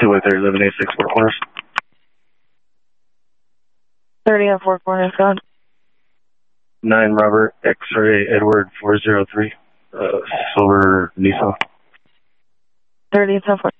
2 with 1186 Four Corners. 30 on Four Corners, gone. 9 Robert X-ray Edward 403, silver Nissan. 30 on 4